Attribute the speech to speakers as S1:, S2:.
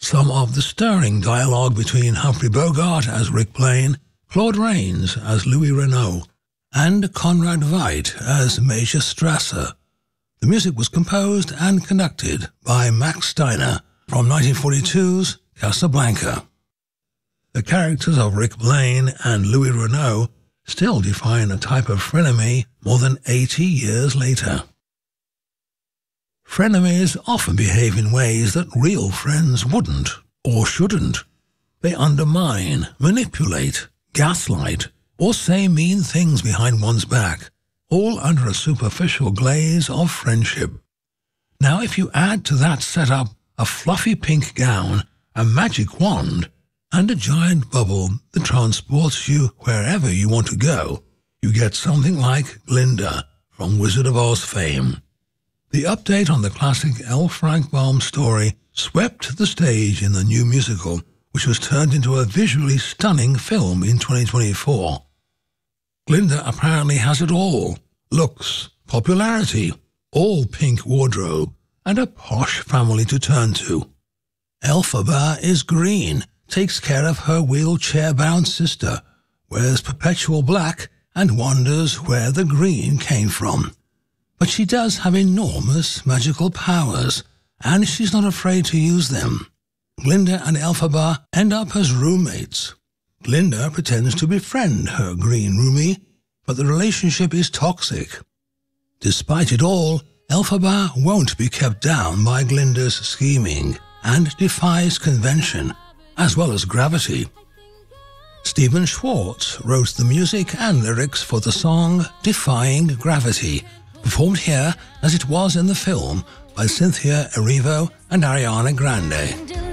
S1: some of the stirring dialogue between Humphrey Bogart as Rick Blaine, Claude Rains as Louis Renault, and Conrad Veidt as Major Strasser. The music was composed and conducted by Max Steiner from 1942's Casablanca. The characters of Rick Blaine and Louis Renault still define a type of frenemy more than 80 years later. Frenemies often behave in ways that real friends wouldn't or shouldn't. They undermine, manipulate, gaslight, or say mean things behind one's back, all under a superficial glaze of friendship. Now, if you add to that setup a fluffy pink gown, a magic wand, and a giant bubble that transports you wherever you want to go, you get something like Glinda from Wizard of Oz fame. The update on the classic L. Frank Baum story swept the stage in the new musical, which was turned into a visually stunning film in 2024. Glinda apparently has it all: looks, popularity, all pink wardrobe, and a posh family to turn to. Elphaba is green, takes care of her wheelchair-bound sister, wears perpetual black, and wonders where the green came from. But she does have enormous magical powers, and she's not afraid to use them. Glinda and Elphaba end up as roommates. Glinda pretends to befriend her green roomie, but the relationship is toxic. Despite it all, Elphaba won't be kept down by Glinda's scheming and defies convention, as well as gravity. Stephen Schwartz wrote the music and lyrics for the song Defying Gravity, performed here as it was in the film by Cynthia Erivo and Ariana Grande.